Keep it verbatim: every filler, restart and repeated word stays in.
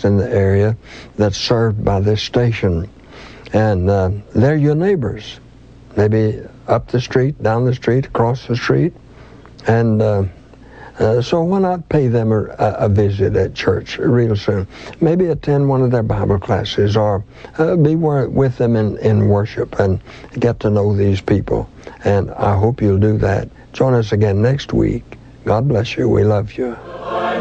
Baptist in the area that's served by this station. And uh, they're your neighbors, maybe up the street, down the street, across the street. And uh, uh, so why not pay them a, a visit at church real soon? Maybe attend one of their Bible classes, or uh, be with them in, in worship and get to know these people. And I hope you'll do that. Join us again next week. God bless you. We love you.